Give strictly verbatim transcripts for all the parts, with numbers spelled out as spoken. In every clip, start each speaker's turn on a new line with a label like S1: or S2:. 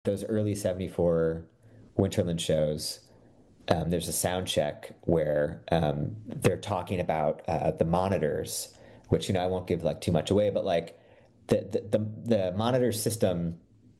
S1: those early seventy-four Winterland shows, um, there's a sound check where um, they're talking about uh, the monitors, which, you know, I won't give like too much away, but like the, the, the, the monitor system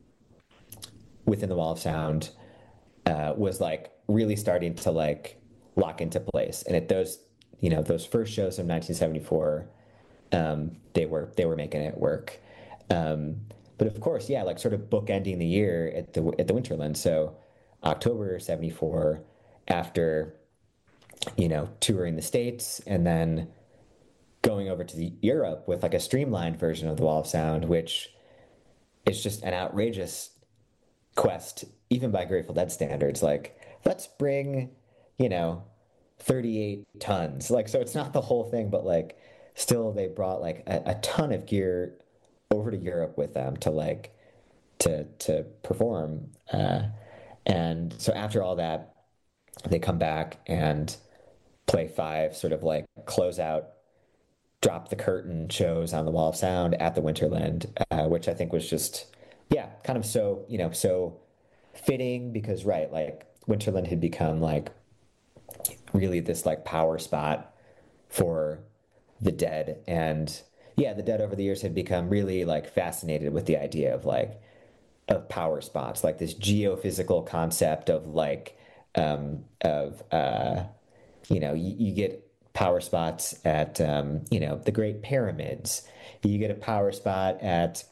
S1: within the Wall of Sound uh, was like really starting to like lock into place. And at those, you know, those first shows of nineteen seventy-four, um, they were, they were making it work. Um, but of course, yeah, like sort of bookending the year at the, at the Winterland. So October seventy-four, after, you know, touring the States and then going over to the Europe with like a streamlined version of the Wall of Sound, which is just an outrageous quest, even by Grateful Dead standards. Like, let's bring, you know, thirty-eight tons. Like, so it's not the whole thing, but like, still they brought like a, a ton of gear over to Europe with them to like, to, to perform. Uh, and so after all that, they come back and play five sort of like closeout, drop the curtain shows on the Wall of Sound at the Winterland, uh, which I think was just, yeah, kind of so, you know, so fitting because, right, like Winterland had become like really this like power spot for the Dead. And yeah, the Dead over the years had become really like fascinated with the idea of like, of power spots, like this geophysical concept of like, um, of, uh, you know, you, you get power spots at, um, you know, the Great Pyramids. You get a power spot at,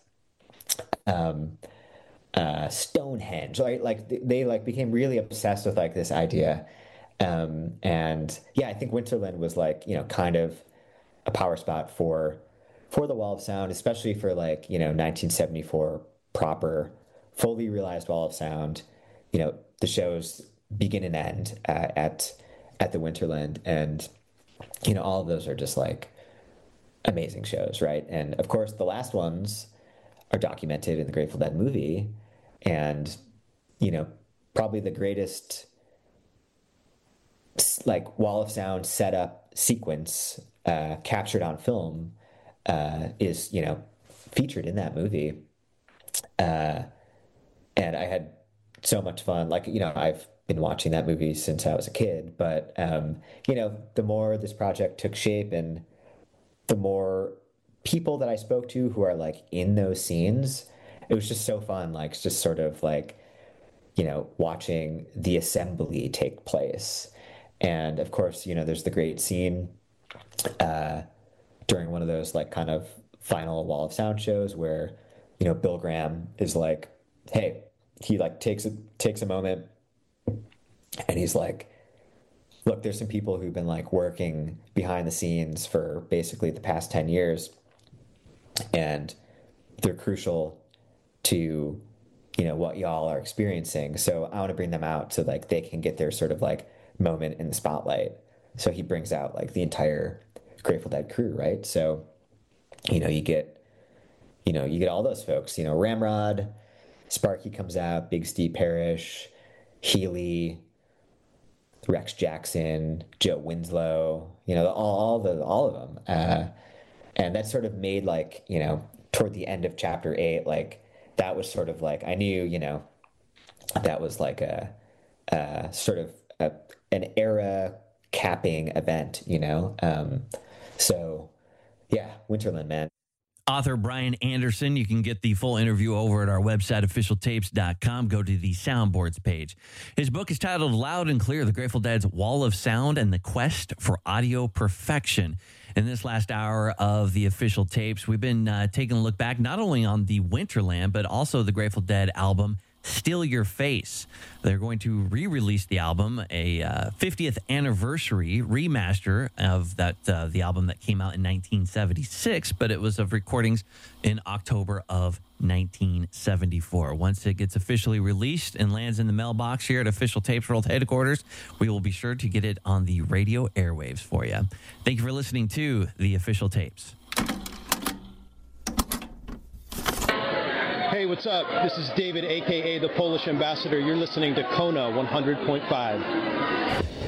S1: um, uh, Stonehenge. Like, like they, they like became really obsessed with like this idea. Um, and yeah, I think Winterland was like, you know, kind of a power spot for, for the Wall of Sound, especially for like, you know, nineteen seventy-four proper, fully realized Wall of Sound. You know, the shows begin and end uh, at, at the Winterland. And, you know, all of those are just like amazing shows, right? And of course, the last ones are documented in the Grateful Dead movie. And, you know, probably the greatest like Wall of Sound setup sequence uh, captured on film uh, is, you know, featured in that movie. Uh, and I had so much fun. Like, you know, I've been watching that movie since I was a kid, but, um, you know, the more this project took shape and the more people that I spoke to who are like in those scenes, it was just so fun. Like, just sort of like, you know, watching the assembly take place. And of course, you know, there's the great scene uh, during one of those like kind of final Wall of Sound shows where, you know, Bill Graham is like, hey, he like takes a, takes a moment and he's like, look, there's some people who've been like working behind the scenes for basically the past ten years and they're crucial to, you know, what y'all are experiencing. So I want to bring them out so like they can get their sort of like moment in the spotlight. So he brings out like the entire Grateful Dead crew, right? So, you know, you get, you know, you get all those folks, you know, Ramrod, Sparky comes out, Big Steve Parrish, Healy, Rex Jackson, Joe Winslow, you know, all, all the, all of them. Uh, and that sort of made like, you know, toward the end of chapter eight, like that was sort of like, I knew, you know, that was like a, a sort of a, an era capping event, you know? Um, so yeah, Winterland, man.
S2: Author Brian Anderson. You can get the full interview over at our website, official tapes dot com. Go to the soundboards page. His book is titled Loud and Clear, The Grateful Dead's Wall of Sound and the Quest for Audio Perfection. In this last hour of the Official Tapes, we've been uh, taking a look back not only on the Winterland, but also the Grateful Dead album, Still Your Face. They're going to re-release the album, a uh, fiftieth anniversary remaster of that uh, the album that came out in nineteen seventy-six, but it was of recordings in October of nineteen seventy-four. Once it gets officially released and lands in the mailbox here at Official Tapes World Headquarters, we will be sure to get it on the radio airwaves for you. Thank you for listening to the Official Tapes.
S3: Hey, what's up? This is David, a k a the Polish Ambassador. You're listening to Kona one hundred point five.